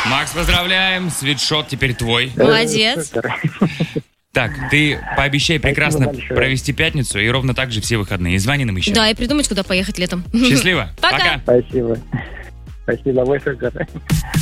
Макс, поздравляем. Свитшот теперь твой. Молодец. Так, ты пообещай прекрасно большое. провести пятницу и ровно так же все выходные. И звони нам еще. Да, и придумать, куда поехать летом. Счастливо. Пока. Спасибо. Спасибо, вы супер.